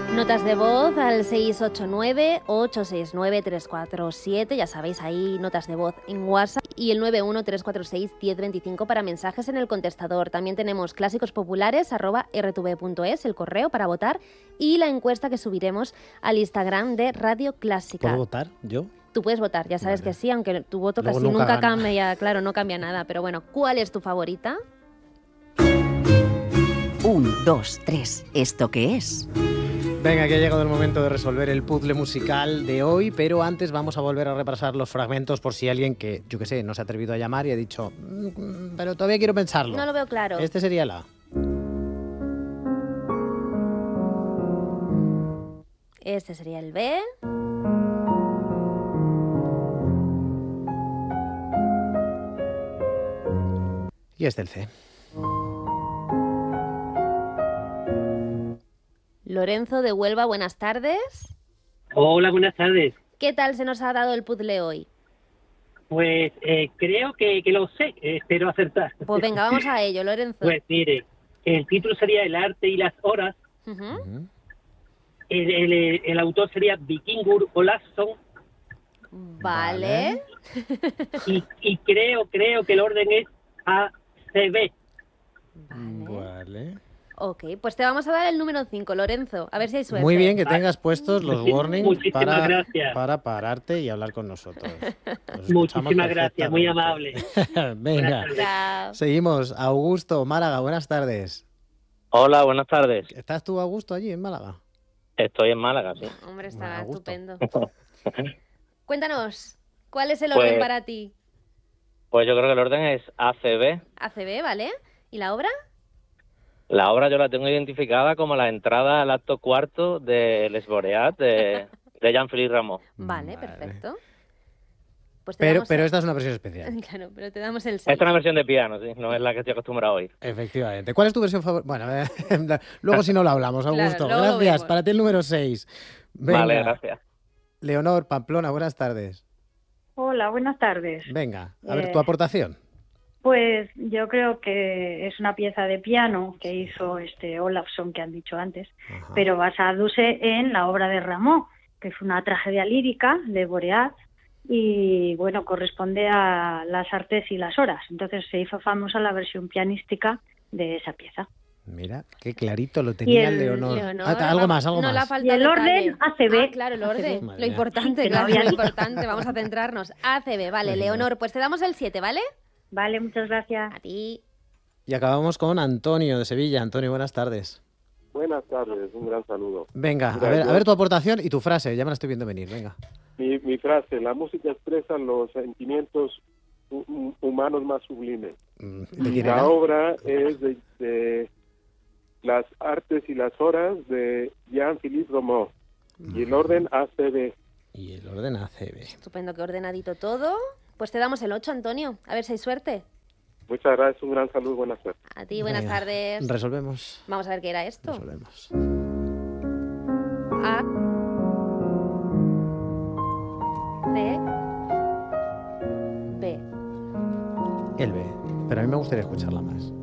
Notas de voz al 689-869-347. Ya sabéis, ahí notas de voz en WhatsApp. Y el 913461025 para mensajes en el contestador. También tenemos clásicos populares @rtv.es, el correo para votar. Y la encuesta que subiremos al Instagram de Radio Clásica. ¿Puedo votar yo? Tú puedes votar, ya sabes que sí, aunque tu voto Luego casi nunca nunca gana. cambia, claro, no cambia nada. Pero bueno, ¿cuál es tu favorita? 1, 2, 3. ¿Esto qué es? Venga, que ha llegado el momento de resolver el puzzle musical de hoy, pero antes vamos a volver a repasar los fragmentos por si alguien que, yo qué sé, no se ha atrevido a llamar y ha dicho, pero todavía quiero pensarlo. No lo veo claro. Este sería el A. Este sería el B. Y este el C. Lorenzo de Huelva, buenas tardes. Hola, buenas tardes. ¿Qué tal se nos ha dado el puzzle hoy? Pues creo que lo sé, espero acertar. Pues venga, vamos a ello, Lorenzo. Pues mire, el título sería El arte y las horas, Ujú. el autor sería Vikingur Olausson Vale. y creo que el orden es ACB. Vale. Ok, pues te vamos a dar el número 5, Lorenzo. A ver si hay suerte. Muy bien que tengas puestos los warnings Muchísimas gracias. para pararte y hablar con nosotros. Nos escuchamos Muchísimas gracias, muy perfectamente. amable. Venga, Chao. seguimos. Augusto, Málaga, buenas tardes. Hola, buenas tardes. ¿Estás tú, Augusto, allí en Málaga? Estoy en Málaga, sí. Hombre, Bueno, está a gusto. estupendo. Cuéntanos, ¿cuál es el Pues- orden para ti? Pues yo creo que el orden es ACB. ACB, ¿vale? ¿Y la obra? La obra yo la tengo identificada como la entrada al acto cuarto de Les Boreat de Jean-Philippe Rameau. Vale, Vale. perfecto. Pues te Pero, damos pero esta es una versión especial. Claro, pero te damos el Esta 6. es una versión de piano, sí, no es la que estoy acostumbrado a oír. Efectivamente. ¿Cuál es tu versión favorita? Bueno, luego si no lo hablamos, Claro, Augusto. luego lo Gracias. vemos. Para ti el número 6. Venga. Vale, gracias. Leonor, Pamplona, buenas tardes. Hola, buenas tardes. Venga, a ver tu aportación. Pues yo creo que es una pieza de piano que hizo Olausson que han dicho antes, Ajá. pero basándose en la obra de Rameau, que es una tragedia lírica de Boreat y bueno, corresponde a las artes y las horas. Entonces se hizo famosa la versión pianística de esa pieza. Mira, qué clarito lo tenía el- Leonor. Leonor, Algo más, algo no le ha más. faltado Y el orden detalle. ACB. Ah, claro, el orden. ACB. Madre Lo mía. importante, Que lo claro, había lo dicho. importante. Vamos a centrarnos. ACB, vale, Venga. Leonor. Pues te damos el 7, ¿vale? Vale, muchas gracias. A ti. Y acabamos con Antonio de Sevilla. Antonio, buenas tardes. Buenas tardes, un gran saludo. Venga, Mira, a yo- ver tu aportación y tu frase. Ya me la estoy viendo venir. Venga. Mi frase, la música expresa los sentimientos humanos más sublimes. ¿De quién La era? obra es de Las artes y las horas de Jean-Philippe Rameau y el orden ACB. Y el orden ACB. Estupendo, que ordenadito todo. Pues te damos el 8, Antonio. A ver si hay suerte. Muchas gracias, un gran saludo, buenas tardes. A ti, buenas Venga, tardes. Resolvemos. Vamos a ver qué era esto. Resolvemos. A. C. B. El B. Pero a mí me gustaría escucharla más.